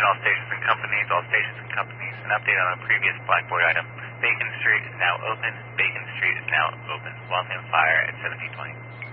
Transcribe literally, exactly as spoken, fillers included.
all stations and companies, all stations and companies. An update on a previous Blackboard item. Bacon Street is now open. Bacon Street is now open. Waltham Fire at seventeen twenty.